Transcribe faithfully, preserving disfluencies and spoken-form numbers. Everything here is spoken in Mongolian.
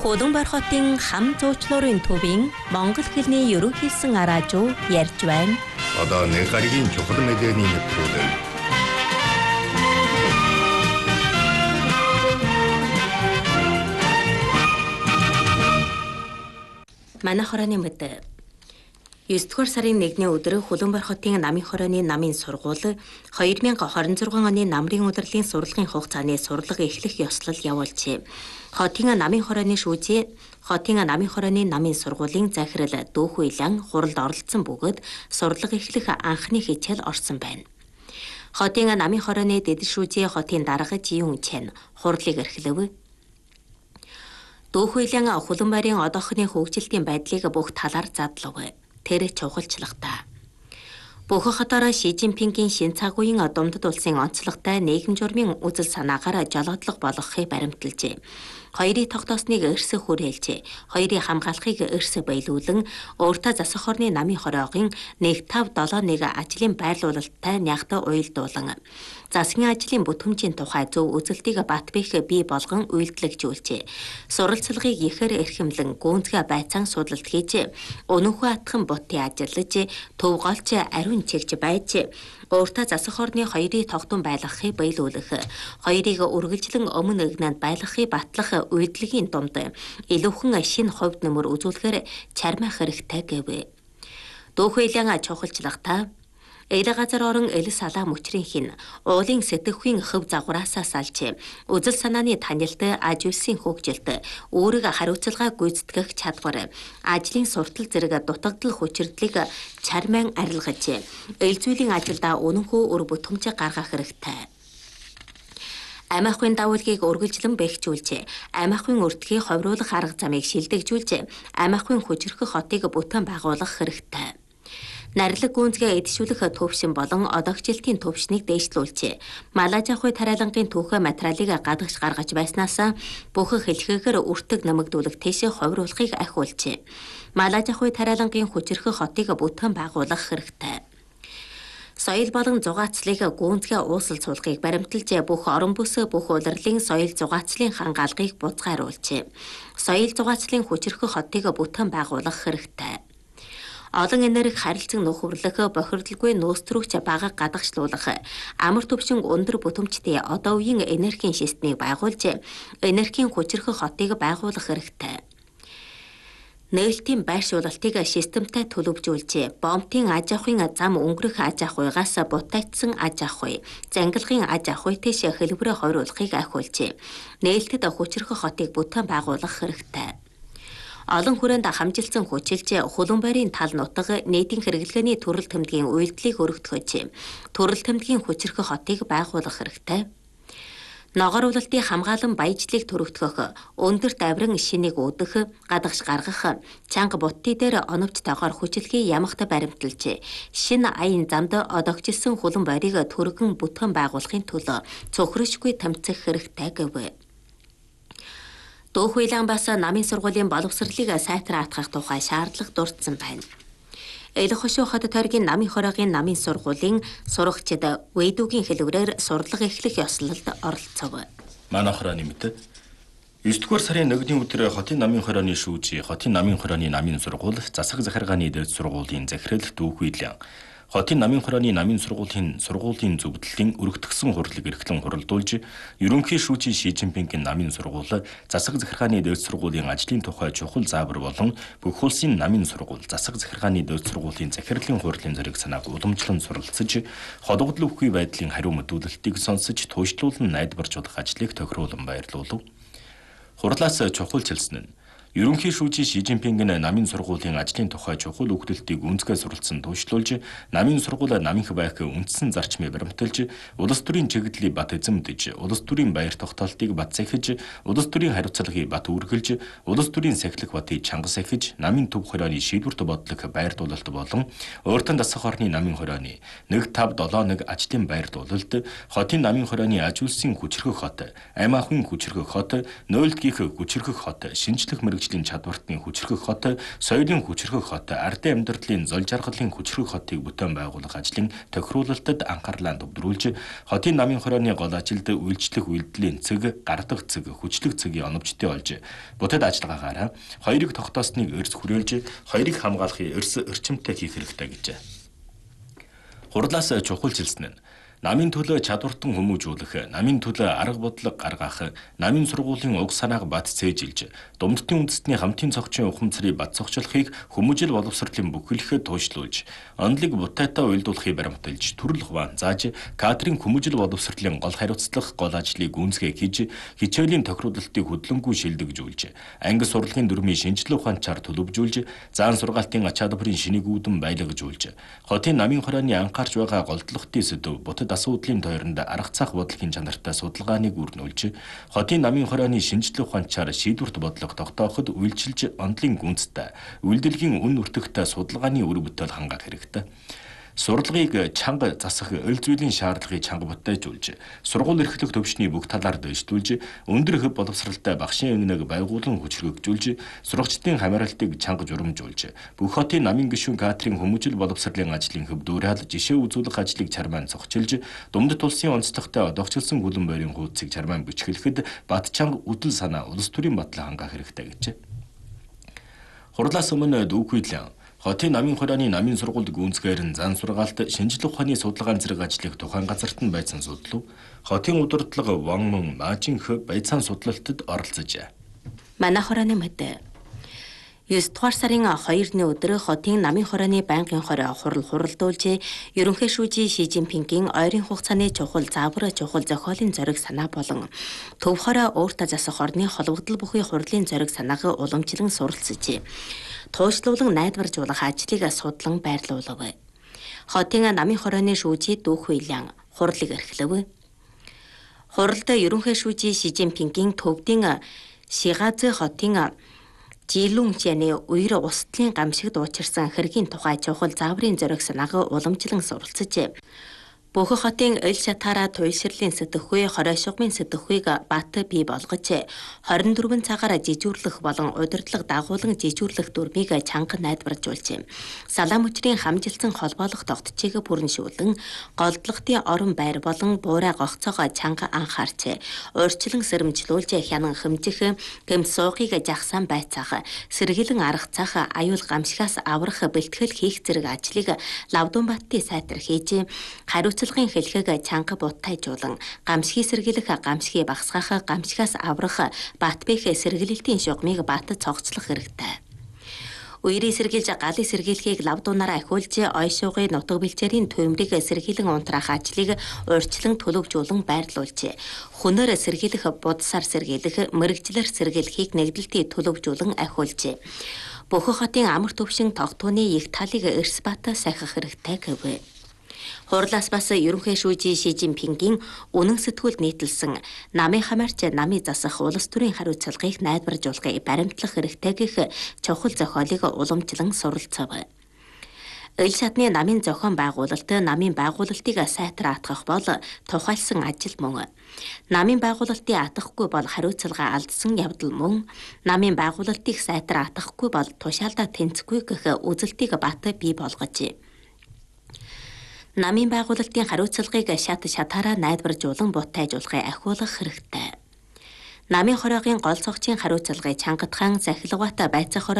Хуланбар хотын хам зуучлуурын төвийн монгол хэлний ерөнхийсэн араажуу ярьж байна. Одоо нэг гаригийн чухал мэдээний нэвтрүүлэг. Манай хорооны мэдээ. есдүгээр сарын нэгний өдөр Хуланбар хотын намын хорооны намын сургууль хоёр мянга хорин зургаан оны намрын удирдлагын сурлагын хугацааны сурлага эхлэх ёслол явуулжээ. Хотын намын хорооны шүүжээ Хотын намын хорооны намын сургуулийн захирал Дүүх Уйлан хуралд оролцсон бөгөөд сурлага эхлэх анхны хичээл орсон байна. Хотын намын хорооны дэд шүүжээ хотын дарга Жиюн Чэн хурлыг эрхлэв. Дүүх Уйлан Хуланбарын одоохны хөгжилтийн байдлыг бүх талаар задлав. Тэр чухалчлагтай. Бүх хотоор Ши Жинпингийн шин цагуугийн Дундад улсын онцлогтой нийгэм журмын үзэл санаагаар жолоодлого болгохыг баримталжээ. Хоёрын тогтоосныг эрс хүрээлжээ. Хоёрын хамгаалахыг эрс баялуулан өөртөө засах хорны намын хороогийн нэг тав долоо нэг ажлын байрлуулалттай нягт уялдуулан засгийн ажлын бүтэмжийн тухай зөв үзэлтийг Батбэх бий болгон үйлдэлжүүлжээ. Суралцлагыг ихээр эрхэмлэн гүнзгий байцаан судалт хийж өнөөхөө атхан бутын ажиллаж төв голч ариун чигч байж өөртөө засах хорны хоёрын тогтун байлгахыг баялуулах, хоёрыг үргэлжлэн өмнө игнанд байлгахыг батлах үйлдлийн дунд илүүхэн шинэ хувьд нэмэр үзүүлэхээр чармайх хэрэгтэй гэв. Дүүх Уйлан чухалчлагтай эл газар орон эл салаа мөчрийн хин уулын сэтгэхүйн хөв загвараасаа салж үзэл санааны танилт аж үйлсийн хөгжилт өөрийг хариуцлага гүйцэтгэх чадвар ажлын суртал зэрэг дутагдал хүчирдлийг чармайн арилгаж эл зүйлийн ажилдаа үнэнхүү өр бүтэмж гаргах хэрэгтэй. Амиахын давуулгийг үргэлжлэн бэхжүүлж, амиахын өртгийг ховруулах арга замыг шилдэгжүүлж, амиахын хүчрэх хотыг бүтэн байгуулах хэрэгтэй. Нарилаг гүнзгий эдшүүлэх төвшин болон одогчлтын төвшнийг дээшлүүлжээ. Малажахуй тариалангийн түүхэ материалыг гадагш гаргаж байснаас бүх хэлхээгээр үртэг нэмэгдүүлэх тийш ховруулахыг ахиулжээ. Малажахуй тариалангийн хүчрэх хотыг бүтэн байгуулах хэрэгтэй. Соёл болон зугаацлыг гүнзгий уусал суулгахыг баримталж бүх орон бүс бүх улирлын соёл зугаацлын хангаалгыг буцааруулжээ. Соёл зугаацлын хүчрэх хотыг бүтэн байгуулах хэрэгтэй. Олон энерги харилцан нөхөрлөх, бохирдолгүй нөөцрөгч бага гадагшлуулах, амар төвшин өндөр бүтэмжтэй одоо үеийн энергийн системийг байгуулж, энергийн хүчрэх хотыг байгуулах хэрэгтэй. Нээлтийн байршуулалтыг системтэй төлөвжүүлж, бомтын аж ахуйн зам өнгөрөх аж ахуйгаас бутаачсан аж ахуй, зангилгын аж ахуй тийш хэлбэрээ хойруулахыг ахиулж, нээлтэд хүчрэх хотыг бүтэн байгуулах хэрэгтэй. Олон хүрээнд хамжилсан хүчилж Хуланбарын тал нутаг нийтийн хэрэглгээний төрөл тэмдгийн үйлдэлийг өргөдгөж, төрөл тэмдгийн хүчрэх хотыг байгуулах хэрэгтэй. Ногоор улалтын хамгаалан баяжлыг төрөгдгөх, өндөр давран шинийг үүдэх, гадагш гаргах, чанга бутты дээр оновчтойгоор хүчилгээ ямагт баримталж, шинэ аян замд одогчилсан Хуланбарыг түргэн бүтэн байгуулахын төлөө цөхрөшгүй тэмцэх хэрэгтэй гэв. Дүүх Уйлан бас намын сургуулийн боловсролыг сайтраатгах тухай шаардлага дурдсан байна. Эл хошуу хот тойргийн намын хороогийн намын сургуулийн сурагчид Вэйдүүгийн хэлбэрээр сурлага эхлэх ёслолд оролцов. Манай хорооны мэдээ. есдүгээр сарын нэгний өдөр хотын намын хорооны шүүжээ хотын намын хорооны намын сургууль засаг захиргааны дэд сургуулийн захирал Дүүх Уйлан хотын намын хорооны намын сургуулийн сургуулийн зөвдлөлийн өргөтгсөн хурлыг эрхлэн хуралдуулж, ерөнхий шүүжийн Ши Жинпингийн намын сургууль засаг захиргааны дэд сургуулийн ажлын тухай чухал заавар болон бүх улсын намын сургууль засаг захиргааны дэд сургуулийн захирлын хурлын зэрэг санааг уламжлан суралцж, холбогдол өгөхгүй байдлын хариу мэдүүлэлтийг сонсож, туйшлуулан найдваржуулах ажлыг тохируулан баярлуулав. Хурлаас чухалчилсан нь ерөнхий шүүжийн Ши Жинпингийн намын сургуулийн ажлын тухай чухал өгдөлтийг үнцгээ суралцсан туйшлуулж, намын сургууль намынх байх үндсэн зарчмыг баримталж, улс төрийн чиглэлийг бат эзэмдэж, улс төрийн баяр тогтоолтыг бат сахиж, улс төрийн хариуцлагыг бат үргэлж, улс төрийн сахилах батыг чанга сахиж, намын төв хорооны шийдвэрт бодлого байрдуулалт болон өөртөө дасах хорны намын хорооны нэг тав долоо нэг ажлын байрдуулалт, хотын намын хорооны аж үйлсийн хүчрэх хот, аймаахын хүчрэх хот, нойлдгийнх хүчрэх хот, шинжлэх мэрэг үйлчлэлийн чадвартны хүчрхэг хот, соёлын хүчрхэг хот, ардын амьдралын зол жаргалын хүчрхэг хотыг бүтээн байгуулах ажлын тохируулалтад анхаарлаа төвлөрүүлж, хотын намын хорооны гол ажилд үйлчлэх үйлдэлийн цэг, гардах цэг, хүчлэх цэгийн оновчтой олж, бүтэд ажиллагаагаараа хоёрыг тогтоосныг эрс хүрээлж, хоёрыг хамгаалахын эрс өрчимтэй хийх хэрэгтэй гэжээ. Хурлаас чухалчилсан нь намын төлөө чадвартан хүмүүжүүлэх, намын төлөө арга бодлого гаргах, намын сургуулийн уг санааг бат цээжилж, Думдтын үндэстний хамтын цогцын ухамсарыг бат цогцлохыг хүмүүжил боловсролын бүхэлдэхэд туйшлуулж, онолыг бутайтай уйлдуулахыг баримталж, төрөл хуваан зааж, кадрын хүмүүжил боловсролын гол хариуцлах гол ажлыг гүйцэтгэх хийж, хичээлийн тохируулалтыг хөдөлгөөнгүй шилдэгжүүлж, анги сурлагын дүрмийн шинжилгээ ухаанчаар төлөвжүүлж, заан сургаалтын ач холбогдолын шинийг үүдэн баялагжуулж, хотын намын хорооны анхаарч байгаа голдлогтын сэдв бутад асуудлын тойронд арга цаах бодлогын чанартай судалгааныг үрнүүлж, хотын намын хорооны шинжилгээ ухаанчаар шийдвэрт бодлого тогтооход үйлчилж, онолын гүнзтэй, үйлдэлгийн үн үртэхтэй судалгааны үр бүтээл хангаах хэрэгтэй. Сурлагыг чанга засах өл зүйлийн шаардлагыг чанга бүтээжүүлж, сургууль эрхлэх төвшний бүх талаар дэвшүүлж, өндөр хөв боловсралтай багшийн өнгөнийг байгуулан хүчрхэгжүүлж, сурагчдын хамааралтыг чанга журамжуулж, бүх хотын намын гишүүн кадрын хүмүүжил боловсролын ажлын хөв дүүрэл жишээ үзүүлэх ажлыг чармаан цогчилж, Думдат улсын онцлогтой одоогчлсон хөлөн бойрын хуудсыг чармаан бичгэлэхэд бат чанга үдэл санаа улс төрийн бодлоо хангаах хэрэгтэй гэжээ. Хурлаас өмнө дүүхүйдлэн хотын намын хорооны намын сургуульд гүйцэтгэр нь зан сургаалт шинжилгээ ухааны судалгаан зэрэг ажлыг тухайн газарт нь байцаан судлав. Хотын удирдлага Ван Мөн Мажинх байцаан судлалтад оролцожээ. Манай хорооны мэд. девять дугаар сарын хоёрны өдөр хотын намын хорооны байнгын хороо хурал хуралдуулж, ерөнхий шүүжий Ши Жинпингийн ойрын хугацааны чухал заавар чухал зохиолын зориг санаа болон төв хороо өөртөө засах орны холбогдол бүхий хурлын зориг санааг уламжлан суралцжээ. Туушлуулан найдваржуулах ажлыг судлан байрлуулав. Хотын намын хорооны шүүжий дүүхүйлэн хурлыг эрхлэв. Хуралд ерөнхий шүүжий Ши Жинпингийн төвдийн Шигаз хотын Жилүнчэний үер устлын гамшигт уучирсан хэргийн тухай чухал зааврын зориг санааг уламжлан суралцжээ. Бүх хотын ил шатаараа туйлширлын сэтгэхүй, хорой шугмын сэтгэхүйг бат бий болгож, хорин дөрвөн цагаар жижүүрлэх болон удирдлага дагуулan жижүүрлэх дүрмийг чанга найдваржуулжээ. Салаам хүчрийн хамжилсан холбоолох тогтчийг бүрэншүүлэн, голдлогтын орон байр болон буурай гогцоогоо чанга анхаарч, урьдчилан сэрэмжлүүлж хянан хэмжих, гэмт суугыг жагсаан байцаах, сэргийлэн аргацаах, аюул гамшигаас аврах бэлтгэл хийх зэрэг ажлыг Лавдунбаттын сайтар хийж, хариуц Цэлгийн хэлхэг чанга бутайжуулан, гамшигыг сэргийлэх, гамшигыг багасгах, гамшигаас аврах, бат бэх сэргийлэлтийн шугамыг бат цогцлох хэрэгтэй. Үерийг сэргийлж галыг сэргийлэхийг лавдуунаараа ахиулж, ой шуугын нутаг бэлчээрийн төмрийг сэргийлэн унтраах ажлыг урьдчилан төлөвжүүлэн байрлуулж, хүнээр сэргийлэх, будсаар сэргийлэх, мэрэгжлэр сэргийлэхийг нэгдэлтийг төлөвжүүлэн ахиулж, бүх хотын амар төвшин тогтооны их талыг эрс бат сахих хэрэгтэй гэв. Хурлаас бас ерөнхий шүүжий Ши Жинпингийн үнэн сэтгүүлд нийтэлсэн намын хамаарч намын засах улс төрийн хариуцлагыг найдваржуулахыг баримтлах хэрэгтэй гэх чухал зохиолыг уламжлан суралцав. Ил шатны намын зохион байгуулалт намын байгуулалтыг сайтар атгах бол тухайлсан ажил мөн. Намын байгуулалтыг атгахгүй бол хариуцлага алдсан явдал мөн. Намын байгуулалтыг сайтар атгахгүй бол тушаалдаа тэнцэхгүй гэх үзэлтийг бат бий болгожээ. Намын байгуулалтын хариуцлагыг шат шатаараа найдваржуулан бутайжуулахыг ахиулах хэрэгтэй. Намын хороогийн гол цогцын хариуцлагыг чангадхан захилгаатай байцаах